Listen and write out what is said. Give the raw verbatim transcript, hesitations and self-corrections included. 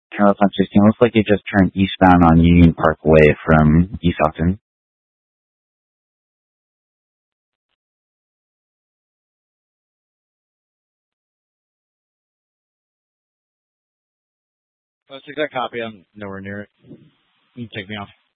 Carlos on sixteen. Looks like you just turned eastbound on Union Park Way from East Austin. Let's take that copy. I'm nowhere near it. You can take me off.